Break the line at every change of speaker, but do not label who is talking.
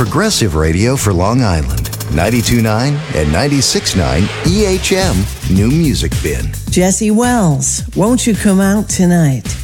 progressive radio for Long Island. 92.9 and 96.9 EHM New Music Bin.
Jesse Wells, won't you come out tonight?